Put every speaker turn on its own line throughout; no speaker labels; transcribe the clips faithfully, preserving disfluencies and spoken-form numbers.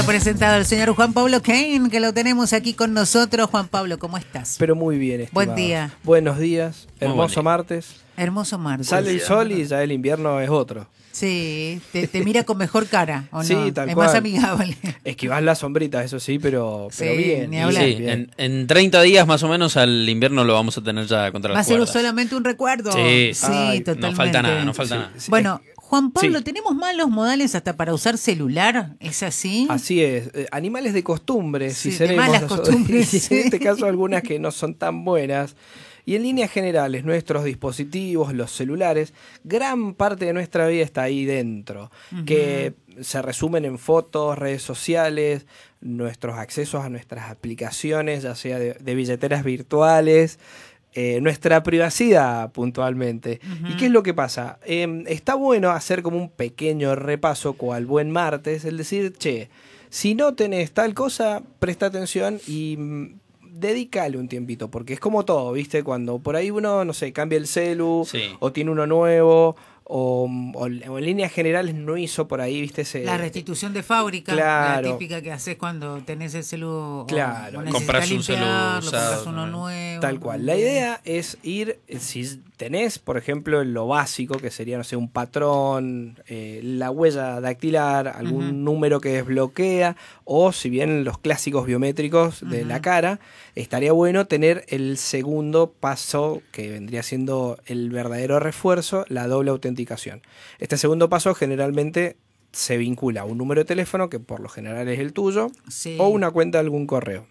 ha presentado el señor Juan Pablo Kane, que lo tenemos aquí con nosotros. Juan Pablo, ¿cómo estás?
Pero muy bien, estimado.
Buen día.
Buenos días,
Muy
hermoso
buen día.
martes.
Hermoso martes.
Sale el sol y ya el invierno es otro.
Sí, te, te mira con mejor cara, ¿o no?
Sí, tal
es
cual.
más amigable.
Esquivás las sombritas, eso sí, pero, pero
Sí,
bien.
ni
bien,
hablar.
Sí,
bien.
en, en treinta días más o menos al invierno lo vamos a tener ya contra
Va a
las
ser
cuerdas.
solamente un recuerdo.
Sí,
sí,
Ay,
totalmente.
No falta nada, no falta
Sí,
nada.
sí.
Bueno, Juan Pablo,
Sí.
¿tenemos malos modales hasta para usar celular? ¿Es así?
Así es, eh, animales de costumbre,
Sí,
si
de
seremos
malas
nosotros.
costumbres,
Y
sí.
en este caso algunas que no son tan buenas. Y en líneas generales, nuestros dispositivos, los celulares, gran parte de nuestra vida está ahí dentro,
Ujú.
que se resumen en fotos, redes sociales, nuestros accesos a nuestras aplicaciones, ya sea de, de billeteras virtuales, eh, nuestra privacidad puntualmente.
Ujú.
¿Y qué es lo que pasa? Eh, está bueno hacer como un pequeño repaso, cual buen martes, el decir, che, si no tenés tal cosa, presta atención y mm, dedícale un tiempito, porque es como todo, ¿viste? Cuando por ahí uno, no sé, cambia el celu
Sí.
o tiene uno nuevo o, o, o en líneas generales no hizo por ahí, ¿viste? Ese,
La restitución de fábrica,
Claro.
la típica que haces cuando tenés el celu.
Claro.
O, o necesitas
Compras un celu
limpiarlo,
usado,
compras uno
¿no?
nuevo.
Tal cual. La idea es ir, si tenés, por ejemplo, lo básico, que sería, no sé, un patrón, eh, la huella dactilar, algún
Ujú.
número que desbloquea, o si bien los clásicos biométricos de
Ujú.
la cara, estaría bueno tener el segundo paso, que vendría siendo el verdadero refuerzo, la doble autenticación. Este segundo paso generalmente se vincula a un número de teléfono, que por lo general es el tuyo,
Sí.
o una cuenta de algún correo.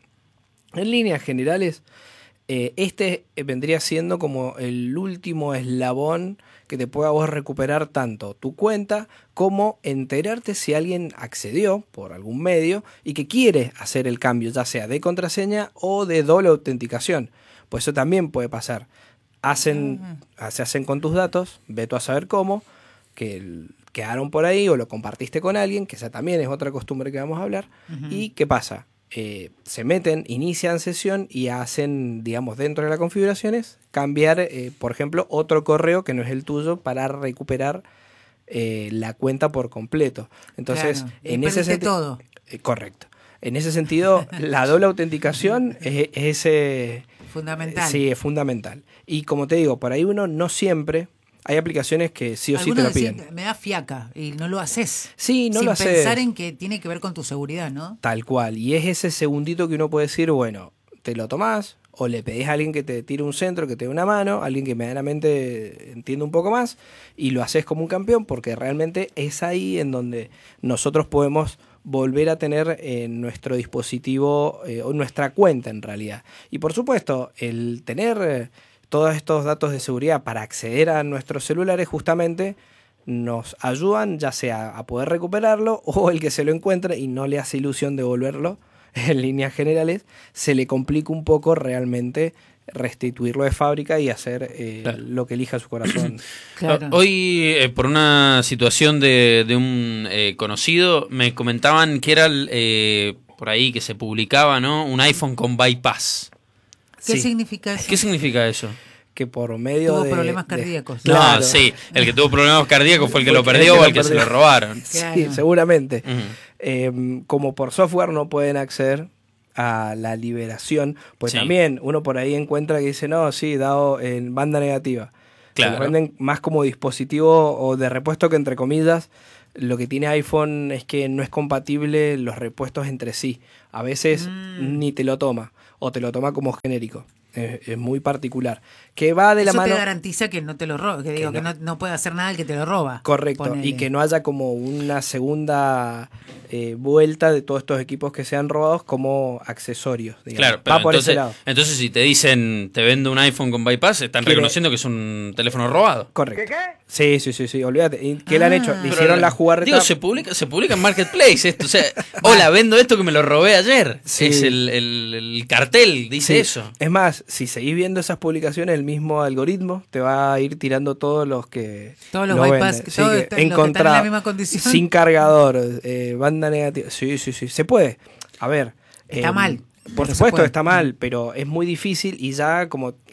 En líneas generales, eh, este vendría siendo como el último eslabón que te pueda vos recuperar tanto tu cuenta como enterarte si alguien accedió por algún medio y que quiere hacer el cambio, ya sea de contraseña o de doble autenticación. Pues eso también puede pasar. Hacen,
Ah.
se hacen con tus datos, ve tú a saber cómo, que el- quedaron por ahí o lo compartiste con alguien, que esa también es otra costumbre que vamos a hablar.
Ujú.
¿Y qué pasa? Eh, se meten, inician sesión y hacen, digamos, dentro de las configuraciones, cambiar, eh, por ejemplo, otro correo que no es el tuyo para recuperar eh, la cuenta por completo. Entonces,
Claro. Y
en ese
perdiste
sentido...
todo.
Eh, correcto. En ese sentido, la doble autenticación es, es ese...
Fundamental.
Sí, es fundamental. Y como te digo, por ahí uno no siempre... Hay aplicaciones que sí o sí te
Algunos
lo piden.
decían, me da fiaca y no lo haces.
Sí, no
sin
lo haces.
pensar en que tiene que ver con tu seguridad, ¿no?
Tal cual. Y es ese segundito que uno puede decir, bueno, te lo tomás o le pedís a alguien que te tire un centro, que te dé una mano, alguien que medianamente entienda un poco más y lo haces como un campeón porque realmente es ahí en donde nosotros podemos volver a tener eh, nuestro dispositivo eh, o nuestra cuenta en realidad. Y por supuesto, el tener eh, todos estos datos de seguridad para acceder a nuestros celulares justamente nos ayudan ya sea a poder recuperarlo o el que se lo encuentre y no le hace ilusión devolverlo en líneas generales, se le complica un poco realmente restituirlo de fábrica y hacer eh,
Claro.
lo que elija su corazón.
Claro.
Hoy, eh, por una situación de, de un eh, conocido, me comentaban que era eh, por ahí que se publicaba, ¿no? Un iPhone con bypass.
¿Qué
Sí,
significa eso?
¿Qué significa eso?
que por medio
Tuvo
de...
problemas
de-
cardíacos.
No,
Claro.
sí, el que tuvo problemas cardíacos fue el que
Fue
lo
el
perdió
que
o
lo
el que se
perdió.
lo robaron.
Sí,
Claro.
seguramente.
Ujú.
Eh, como por software no pueden acceder a la liberación, pues
Sí.
también uno por ahí encuentra que dice, no, sí, dado en banda negativa. Se
Claro.
lo venden más como dispositivo o de repuesto que entre comillas. Lo que tiene iPhone es que no es compatible los repuestos entre sí. A veces
Mm.
ni te lo toma o te lo toma como genérico. Es, es muy particular. Que va de la
Eso
mano...
te garantiza que no te lo roba, que digo
Que
que
no.
no, no puede hacer nada el que te lo roba.
Correcto,
Ponele.
y que no haya como una segunda eh, vuelta de todos estos equipos que sean robados como accesorios. Digamos.
Claro, pero
Va por
entonces,
ese lado.
entonces si te dicen te vendo un iPhone con bypass, están
Quiere-
reconociendo que es un teléfono robado.
Correcto. Sí, sí, sí, sí, olvídate. ¿Y ¿Qué le han
Ah.
hecho? Le
Pero,
hicieron la jugarreta.
Digo, se publica, se publica en Marketplace esto. O sea, hola, vendo esto que me lo robé ayer.
Sí.
Es el, el- el cartel, dice
Sí.
eso.
Es más, si seguís viendo esas publicaciones, el mismo algoritmo te va a ir tirando todos los que
Todos los
lo
bypass,
venden.
que
Sí,
todos
que
están- los que están en la
encontrado,
misma condición.
sin cargador, eh, banda negativa. Sí, sí, sí, se puede. A ver.
Está
eh,
mal,
Por
pero se
supuesto
puede.
está mal, pero es muy difícil y ya como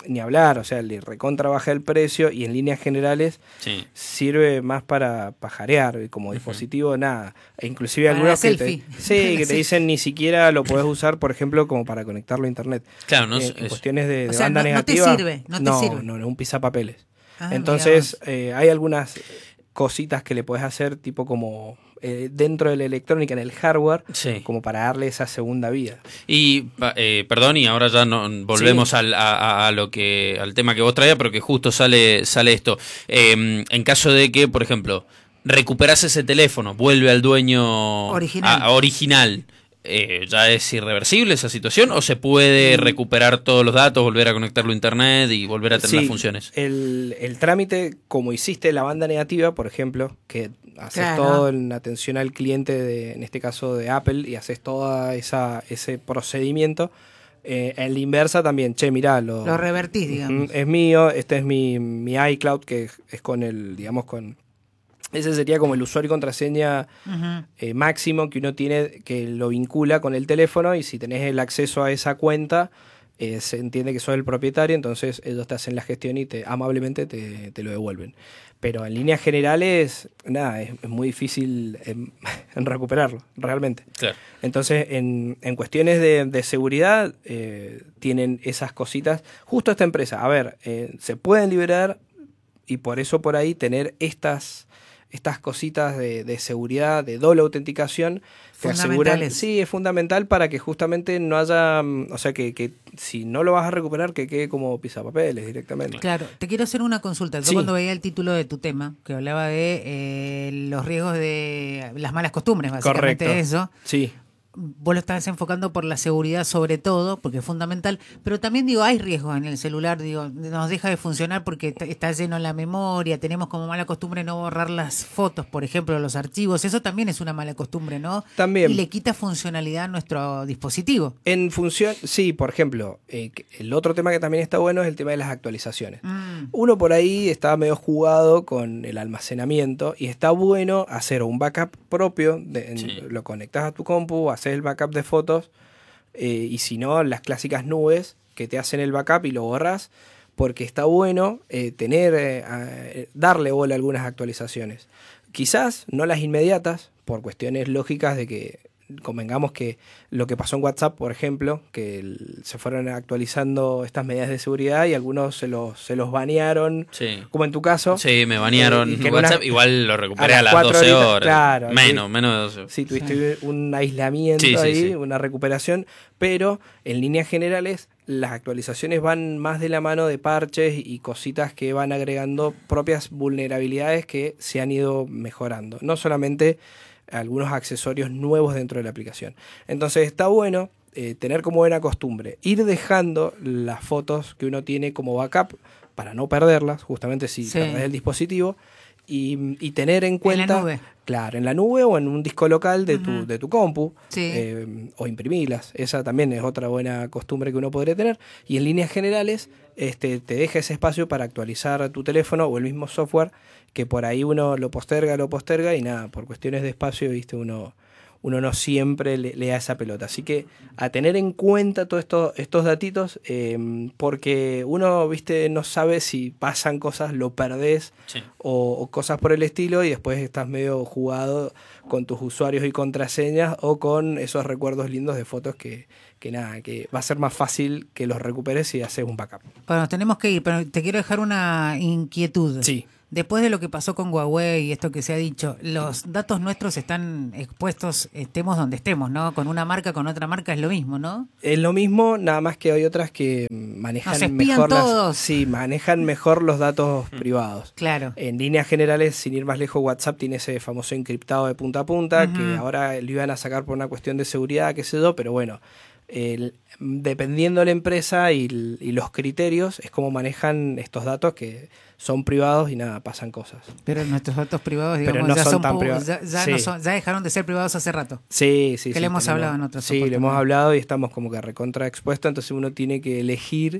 ni hablar, o sea, le recontra baja el precio y en líneas generales
Sí.
sirve más para pajarear, y como
Ujú.
dispositivo nada. E inclusive
Para
algunos
la
que te,
selfie.
sí, que te dicen ni siquiera lo podés usar, por ejemplo, como para conectarlo a internet.
Claro, no
Eh,
es-
en
es-
cuestiones de,
O
de
sea,
banda
no- no te
negativa.
sirve, no te
no,
sirve.
no, no, un pisapapeles.
Ah,
Entonces,
mirá
eh, hay algunas cositas que le podés hacer, tipo como eh, dentro de la electrónica, en el hardware,
Sí.
como para darle esa segunda vida.
Y, pa- eh, perdón, y ahora ya no, volvemos
Sí.
al, a, a- a lo que, al tema que vos traías, pero que justo sale, sale esto. Eh, en caso de que, por ejemplo, recuperás ese teléfono, vuelve al dueño
Original.
a- a original, eh, ¿ya es irreversible esa situación? ¿O se puede recuperar todos los datos, volver a conectarlo a internet y volver a tener
Sí,
las funciones?
El, el trámite, como hiciste la banda negativa, por ejemplo, que haces
Claro.
todo en atención al cliente, de, en este caso de Apple, y haces todo esa, ese procedimiento, eh, en la inversa también, che, mirá, lo,
Lo revertís, digamos.
Ujú, es mío, este es mi, mi iCloud, que es con el, digamos, con... Ese sería como el usuario y contraseña
Ujú.
eh, máximo que uno tiene, que lo vincula con el teléfono, y si tenés el acceso a esa cuenta, eh, se entiende que sos el propietario, entonces ellos te hacen la gestión y te amablemente te, te lo devuelven. Pero en líneas generales, nada, es, es muy difícil en, en recuperarlo, realmente.
Claro.
Entonces, en, en cuestiones de, de seguridad, eh, tienen esas cositas. Justo esta empresa, a ver, eh, se pueden liberar, y por eso por ahí tener estas... estas cositas de, de seguridad, de doble autenticación, que aseguran,
Fundamentales.
sí, es fundamental para que justamente no haya, mm, o sea, que, que si no lo vas a recuperar, que quede como pisapapeles directamente.
Claro, te quiero hacer una consulta. Yo
Sí.
cuando veía el título de tu tema, que hablaba de eh, los riesgos de las malas costumbres, básicamente
Correcto.
eso,
Sí,
vos lo estás enfocando por la seguridad sobre todo, porque es fundamental, pero también digo, hay riesgos en el celular, digo, nos deja de funcionar porque está- está lleno la memoria, tenemos como mala costumbre no borrar las fotos, por ejemplo, los archivos, eso también es una mala costumbre, ¿no?
También.
Y le quita funcionalidad a nuestro dispositivo.
en función, sí, por ejemplo, eh, que- el otro tema que también está bueno es el tema de las actualizaciones.
Mm,
Uno por ahí está medio jugado con el almacenamiento, y está bueno hacer un backup propio, de, en-
Sí.
lo conectas a tu compu, haces el backup de fotos, eh, y si no, las clásicas nubes que te hacen el backup y lo borras, porque está bueno eh, tener, eh, a- darle bola a algunas actualizaciones. Quizás no las inmediatas, por cuestiones lógicas de que convengamos que lo que pasó en WhatsApp, por ejemplo, que el- se fueron actualizando estas medidas de seguridad y algunos se los, se los banearon,
Sí.
como en tu caso.
Sí, me banearon
Eh, y que en
WhatsApp,
una-
igual lo recuperé
a
a
las
las
cuatro
doce
horitas,
horas.
claro,
menos,
sí.
menos de doce horas.
Sí, tuviste un aislamiento
Sí, sí,
ahí,
sí.
una recuperación, pero en líneas generales las actualizaciones van más de la mano de parches y cositas que van agregando propias vulnerabilidades que se han ido mejorando. No solamente algunos accesorios nuevos dentro de la aplicación. Entonces está bueno eh, tener como buena costumbre ir dejando las fotos que uno tiene como backup para no perderlas, justamente si
Sí.
perdés el dispositivo, y, y tener en
En la
cuenta,
nube.
claro, en la nube o en un disco local de tu,
Ujú.
de tu compu,
Sí.
eh, o imprimirlas. Esa también es otra buena costumbre que uno podría tener. Y en líneas generales, este, te deja ese espacio para actualizar tu teléfono o el mismo software, que por ahí uno lo posterga, lo posterga, y nada, por cuestiones de espacio, viste, uno, uno no siempre le, le da esa pelota. Así que a tener en cuenta todos esto, estos datitos, eh, porque uno, viste, no sabe si pasan cosas, lo perdés,
Sí.
o, o cosas por el estilo, y después estás medio jugado con tus usuarios y contraseñas, o con esos recuerdos lindos de fotos que, que nada, que va a ser más fácil que los recuperes si haces un backup.
Bueno, nos tenemos que ir, pero te quiero dejar una inquietud.
Sí.
Después de lo que pasó con Huawei y esto que se ha dicho, los datos nuestros están expuestos, estemos donde estemos, ¿no? Con una marca, con otra marca es lo mismo, ¿no?
Es lo mismo, nada más que hay otras que manejan
Nos espían
mejor las-
todos.
sí, manejan mejor los datos privados.
Claro.
En líneas generales, sin ir más lejos, WhatsApp tiene ese famoso encriptado de punta a punta,
Ujú.
que ahora lo iban a sacar por una cuestión de seguridad, qué sé yo, pero bueno, el- dependiendo de la empresa y, l- y los criterios, es como manejan estos datos que son privados y nada, pasan cosas.
Pero nuestros datos privados,
Pero
digamos,
no
ya
son
son
tan
pu-
privados.
ya, ya
Sí.
no son- ya dejaron de ser privados hace rato.
Sí, sí,
Que
sí.
le hemos hablado en otras
Sí, le hemos
oportunidades.
hablado y estamos como que recontra expuestos, entonces uno tiene que elegir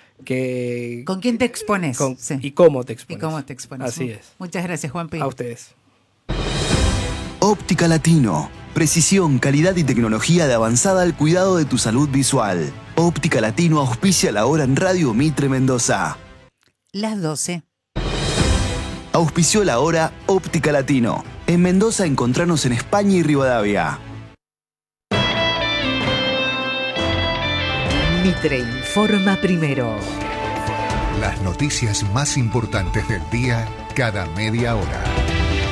que...
¿Con quién te expones?
con-
Sí.
y cómo te
¿Y
expones.
cómo te expones?
Así es.
Muchas gracias, Juanpi.
A ustedes.
Óptica Latino. Precisión, calidad y tecnología de avanzada al cuidado de tu salud visual. Óptica Latino auspicia la hora en Radio Mitre Mendoza.
Las doce.
Auspició la hora Óptica Latino. En Mendoza encontranos en España y Rivadavia.
Mitre informa primero.
Las noticias más importantes del día cada media hora.